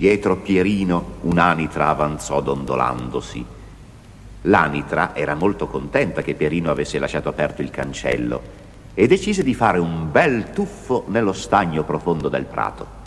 Dietro Pierino un'anitra avanzò dondolandosi. L'anitra era molto contenta che Pierino avesse lasciato aperto il cancello e decise di fare un bel tuffo nello stagno profondo del prato.